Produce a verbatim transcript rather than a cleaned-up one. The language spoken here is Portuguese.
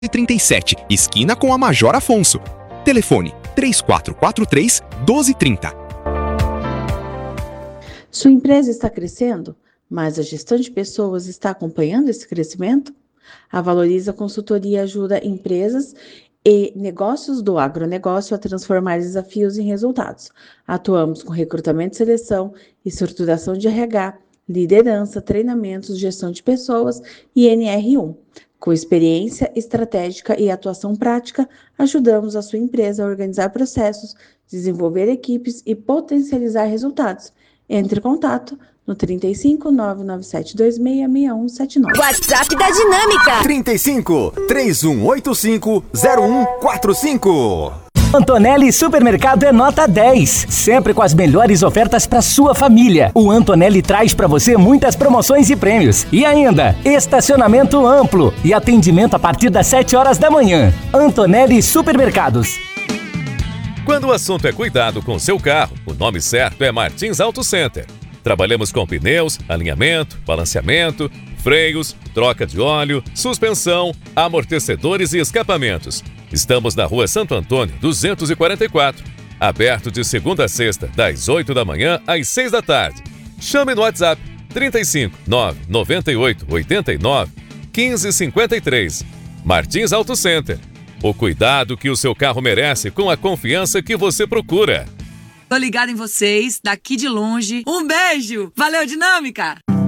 trinta e sete, esquina com a Major Afonso. Telefone três quatro quatro três, um dois três zero. Sua empresa está crescendo, mas a gestão de pessoas está acompanhando esse crescimento? A Valoriza Consultoria ajuda empresas e negócios do agronegócio a transformar desafios em resultados. Atuamos com recrutamento e seleção, estruturação de R H, liderança, treinamentos, gestão de pessoas e N R um. Com experiência estratégica e atuação prática, ajudamos a sua empresa a organizar processos, desenvolver equipes e potencializar resultados. Entre em contato no trinta e cinco, nove nove sete dois seis, seis um sete nove. WhatsApp da Dinâmica trinta e cinco, três um oito cinco, zero um quatro cinco. Antonelli Supermercado é nota dez, sempre com as melhores ofertas para sua família. O Antonelli traz para você muitas promoções e prêmios. E ainda, estacionamento amplo e atendimento a partir das sete horas da manhã. Antonelli Supermercados. Quando o assunto é cuidado com seu carro, o nome certo é Martins Auto Center. Trabalhamos com pneus, alinhamento, balanceamento, freios, troca de óleo, suspensão, amortecedores e escapamentos. Estamos na Rua Santo Antônio, duzentos e quarenta e quatro. Aberto de segunda a sexta, das oito da manhã às seis da tarde. Chame no WhatsApp trinta e cinco, nove nove oito, oito nove, um cinco cinco três. Martins Auto Center. O cuidado que o seu carro merece com a confiança que você procura. Tô ligado em vocês, daqui de longe. Um beijo! Valeu, Dinâmica!